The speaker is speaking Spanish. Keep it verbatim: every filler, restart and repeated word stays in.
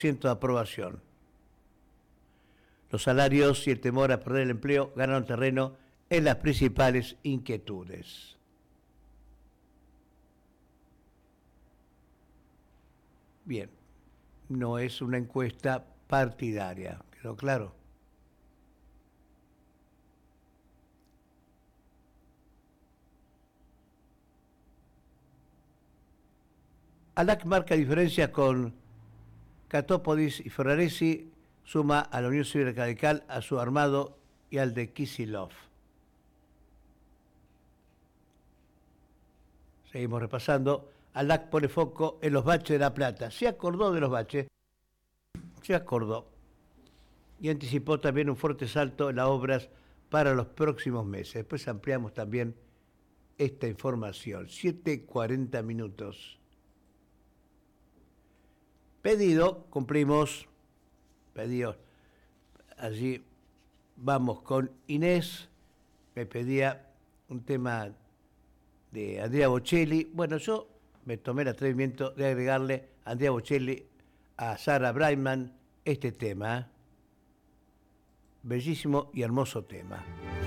de aprobación. Los salarios y el temor a perder el empleo ganaron terreno en las principales inquietudes. Bien, no es una encuesta partidaria, ¿quedó claro? ALAC marca diferencia con Catópodis y Ferraresi, suma a la Unión Cívica Radical, a su armado y al de Kicillof. Seguimos repasando. ALAC pone foco en los baches de La Plata. Se acordó de los baches, se acordó. Y anticipó también un fuerte salto en las obras para los próximos meses. Después ampliamos también esta información. siete cuarenta minutos. Pedido, cumplimos. Pedido. Allí vamos con Inés. Me pedía un tema de Andrea Bocelli. Bueno, yo me tomé el atrevimiento de agregarle a Andrea Bocelli, a Sarah Brightman, este tema. Bellísimo y hermoso tema.